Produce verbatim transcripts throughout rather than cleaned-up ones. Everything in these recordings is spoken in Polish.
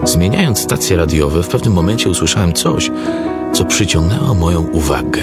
Zmieniając stacje radiowe, w pewnym momencie usłyszałem coś, co przyciągnęło moją uwagę.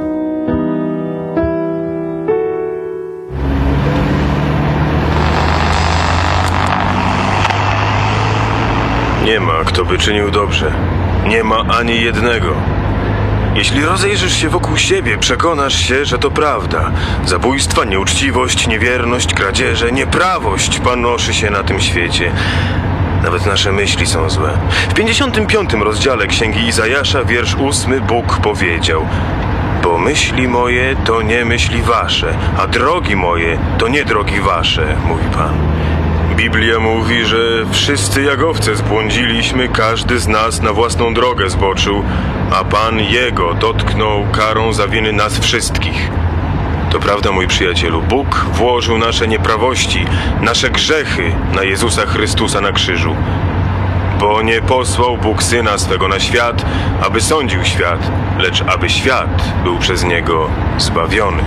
Nie ma, kto by czynił dobrze. Nie ma ani jednego. Jeśli rozejrzysz się wokół siebie, przekonasz się, że to prawda. Zabójstwa, nieuczciwość, niewierność, kradzieże, nieprawość panoszy się na tym świecie. Nawet nasze myśli są złe. W pięćdziesiątym piątym rozdziale Księgi Izajasza, wiersz ósmy, Bóg powiedział: bo myśli moje to nie myśli wasze, a drogi moje to nie drogi wasze, mówi Pan. Biblia mówi, że wszyscy jak owce zbłądziliśmy, każdy z nas na własną drogę zboczył, a Pan Jego dotknął karą za winy nas wszystkich. To prawda, mój przyjacielu, Bóg włożył nasze nieprawości, nasze grzechy na Jezusa Chrystusa na krzyżu. Bo nie posłał Bóg Syna swego na świat, aby sądził świat, lecz aby świat był przez Niego zbawiony.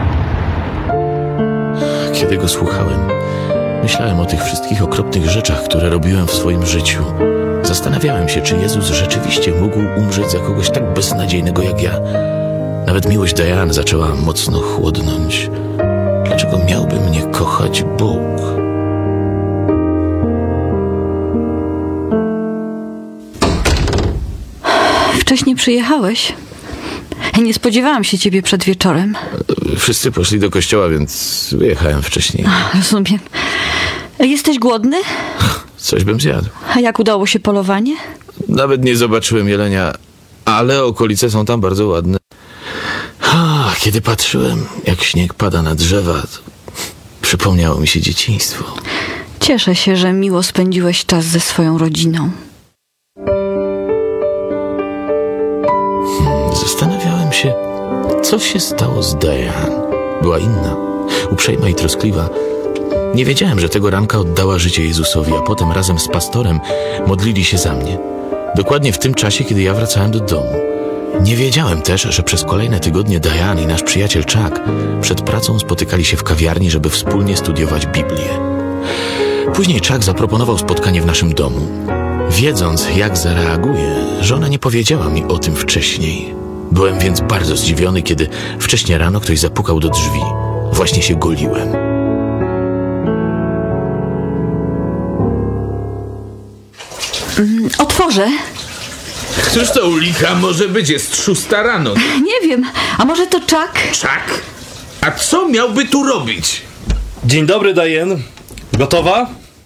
Kiedy go słuchałem, myślałem o tych wszystkich okropnych rzeczach, które robiłem w swoim życiu. Zastanawiałem się, czy Jezus rzeczywiście mógł umrzeć za kogoś tak beznadziejnego jak ja. Nawet miłość Diane zaczęła mocno chłodnąć. Dlaczego miałby mnie kochać Bóg? Wcześniej przyjechałeś. Nie spodziewałam się ciebie przed wieczorem. Wszyscy poszli do kościoła, więc wyjechałem wcześniej. Rozumiem. Jesteś głodny? Coś bym zjadł. A jak udało się polowanie? Nawet nie zobaczyłem jelenia, ale okolice są tam bardzo ładne. A, kiedy patrzyłem, jak śnieg pada na drzewa, to przypomniało mi się dzieciństwo. Cieszę się, że miło spędziłeś czas ze swoją rodziną. Hmm, zastanawiałem się, co się stało z Diane. Była inna, uprzejma i troskliwa. Nie wiedziałem, że tego ranka oddała życie Jezusowi, a potem razem z pastorem modlili się za mnie. Dokładnie w tym czasie, kiedy ja wracałem do domu. Nie wiedziałem też, że przez kolejne tygodnie Diane i nasz przyjaciel Chuck przed pracą spotykali się w kawiarni, żeby wspólnie studiować Biblię. Później Chuck zaproponował spotkanie w naszym domu. Wiedząc, jak zareaguję, żona nie powiedziała mi o tym wcześniej. Byłem więc bardzo zdziwiony, kiedy wcześnie rano ktoś zapukał do drzwi. Właśnie się goliłem. Mm, otworzę. Któż to ulika może być? Jest szósta rano. Nie wiem, a może to Chuck? Chuck? A co miałby tu robić? Dzień dobry, Diane. Gotowa?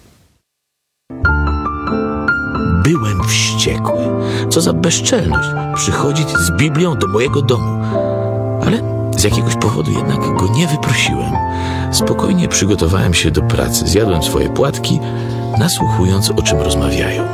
Byłem wściekły. Co za bezczelność przychodzić z Biblią do mojego domu. Ale z jakiegoś powodu jednak go nie wyprosiłem. Spokojnie przygotowałem się do pracy. Zjadłem swoje płatki, nasłuchując, o czym rozmawiają.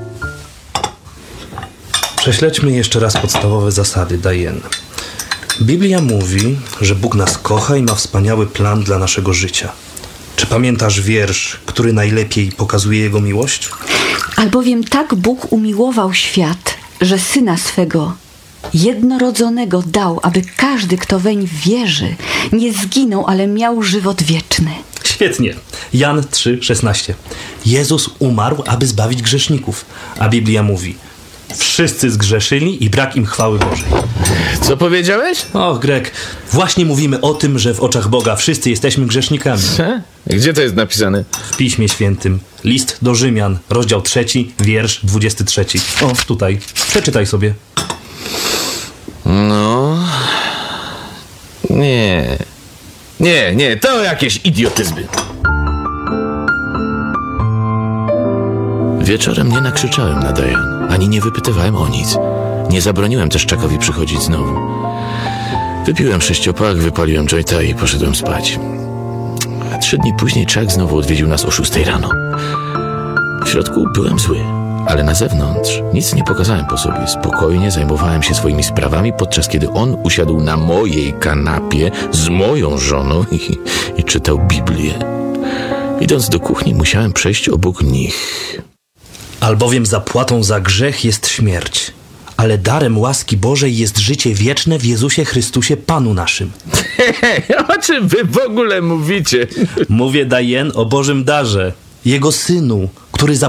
Prześledźmy jeszcze raz podstawowe zasady, Diane. Biblia mówi, że Bóg nas kocha i ma wspaniały plan dla naszego życia. Czy pamiętasz wiersz, który najlepiej pokazuje Jego miłość? Albowiem tak Bóg umiłował świat, że Syna swego jednorodzonego dał, aby każdy, kto weń wierzy, nie zginął, ale miał żywot wieczny. Świetnie. Jan trzy szesnaście. Jezus umarł, aby zbawić grzeszników. A Biblia mówi: wszyscy zgrzeszyli i brak im chwały Bożej. Co powiedziałeś? Och, Greg, właśnie mówimy o tym, że w oczach Boga wszyscy jesteśmy grzesznikami. Co? Gdzie to jest napisane? W Piśmie Świętym. List do Rzymian, rozdział trzeci, wiersz dwudziesty trzeci. O, tutaj. Przeczytaj sobie. No... Nie... Nie, nie, to jakieś idiotyzmy. Wieczorem nie nakrzyczałem na Diane, ani nie wypytywałem o nic. Nie zabroniłem też Chuckowi przychodzić znowu. Wypiłem sześciopak, wypaliłem jointa i poszedłem spać. A trzy dni później Chuck znowu odwiedził nas o szóstej rano. W środku byłem zły, ale na zewnątrz nic nie pokazałem po sobie. Spokojnie zajmowałem się swoimi sprawami, podczas kiedy on usiadł na mojej kanapie z moją żoną i, i czytał Biblię. Idąc do kuchni, musiałem przejść obok nich. Albowiem zapłatą za grzech jest śmierć, ale darem łaski Bożej jest życie wieczne w Jezusie Chrystusie Panu naszym. O czym wy w ogóle mówicie? Mówię, Diane, o Bożym darze, Jego Synu, który za